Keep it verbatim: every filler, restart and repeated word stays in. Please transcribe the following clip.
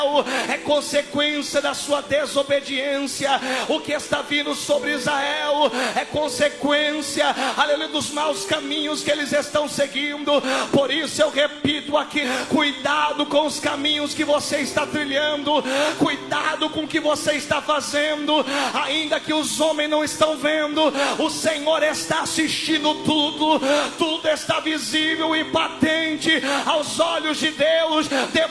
é consequência da sua desobediência. O que está vindo sobre Israel é consequência, aleluia, dos maus caminhos que eles estão seguindo. Por isso eu repito aqui: cuidado com os caminhos que você está trilhando, cuidado com o que você está fazendo. Ainda que os homens não estão vendo, o Senhor está assistindo tudo. Tudo está visível e patente aos olhos de Deus.